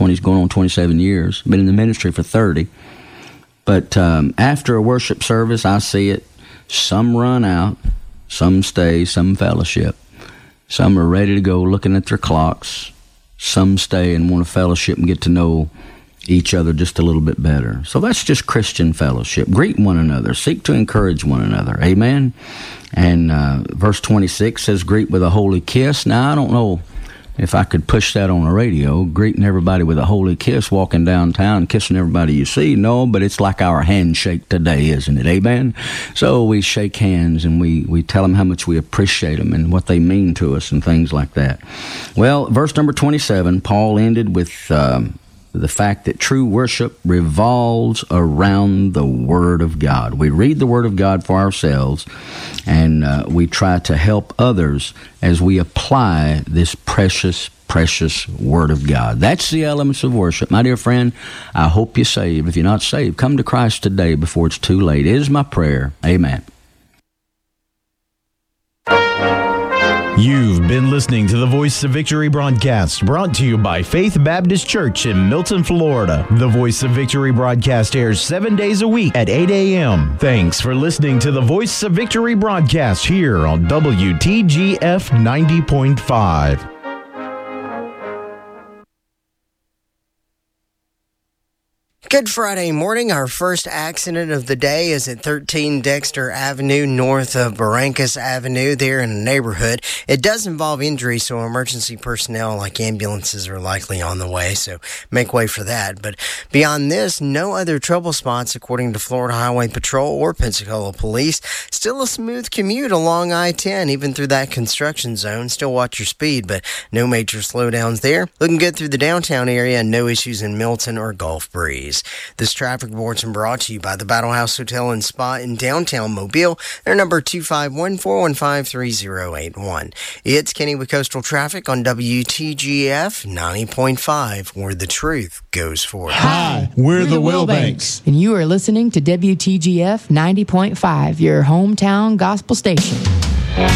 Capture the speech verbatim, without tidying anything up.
twenty, going on twenty-seven years. Been in the ministry for thirty. But um, after a worship service, I see it. Some run out, some stay, some fellowship. Some are ready to go looking at their clocks. Some stay and want to fellowship and get to know each other just a little bit better. So that's just Christian fellowship. Greet one another. Seek to encourage one another. Amen? And uh, verse twenty-six says, greet with a holy kiss. Now, I don't know if I could push that on the radio, greeting everybody with a holy kiss, walking downtown, kissing everybody you see. No, but it's like our handshake today, isn't it? Amen? So we shake hands and we, we tell them how much we appreciate them and what they mean to us and things like that. Well, verse number twenty-seven, Paul ended with um, the fact that true worship revolves around the Word of God. We read the Word of God for ourselves, and uh, we try to help others as we apply this precious, precious Word of God. That's the elements of worship. My dear friend, I hope you're saved. If you're not saved, come to Christ today before it's too late. It is my prayer. Amen. You've been listening to the Voice of Victory broadcast, brought to you by Faith Baptist Church in Milton, Florida. The Voice of Victory broadcast airs seven days a week at eight a.m. Thanks for listening to the Voice of Victory broadcast here on W T G F ninety point five. Good Friday morning. Our first accident of the day is at thirteen Dexter Avenue, north of Barrancas Avenue, there in the neighborhood. It does involve injury, so emergency personnel like ambulances are likely on the way, so make way for that. But beyond this, no other trouble spots according to Florida Highway Patrol or Pensacola Police. Still a smooth commute along I ten, even through that construction zone. Still watch your speed, but no major slowdowns there. Looking good through the downtown area and no issues in Milton or Gulf Breeze. This traffic report's been brought to you by the Battle House Hotel and Spa in downtown Mobile. Their number two five one, four one five, three zero eight one. It's Kenny with Coastal Traffic on W T G F ninety point five, where the truth goes forth. Hi, we're, we're the, the Wilbanks. And you are listening to W T G F ninety point five, your hometown gospel station.